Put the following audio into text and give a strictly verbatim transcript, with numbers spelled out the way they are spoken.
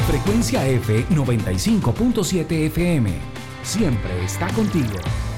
Frecuencia F noventa y cinco punto siete F M. Siempre está contigo.